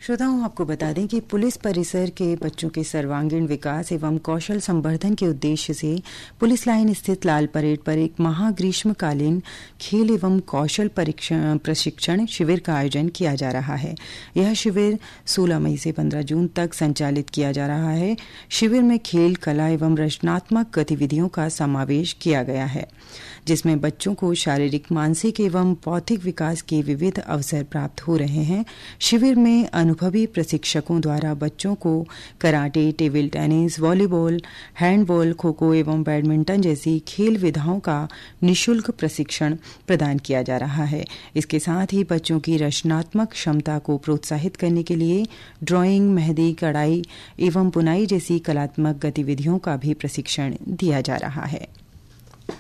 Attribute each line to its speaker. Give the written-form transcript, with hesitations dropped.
Speaker 1: श्रोताओं, आपको बता दें कि पुलिस परिसर के बच्चों के सर्वांगीण विकास एवं कौशल संवर्धन के उद्देश्य से पुलिस लाइन स्थित लाल परेड पर एक महाग्रीष्मकालीन खेल एवं कौशल प्रशिक्षण शिविर का आयोजन किया जा रहा है। यह शिविर 16 मई से 15 जून तक संचालित किया जा रहा है। शिविर में खेल, कला एवं रचनात्मक गतिविधियों का समावेश किया गया है, जिसमें बच्चों को शारीरिक, मानसिक एवं बौद्धिक विकास के विविध अवसर प्राप्त हो रहे हैं। शिविर में अनुभवी प्रशिक्षकों द्वारा बच्चों को karate, table tennis, volleyball, handball, kho-kho एवं बैडमिंटन जैसी खेल विधाओं का निःशुल्क प्रशिक्षण प्रदान किया जा रहा है। इसके साथ ही बच्चों की रचनात्मक क्षमता को प्रोत्साहित करने के लिए ड्राइंग, मेहंदी, कढ़ाई एवं बुनाई जैसी कलात्मक गतिविधियों का भी प्रशिक्षण दिया जा रहा है।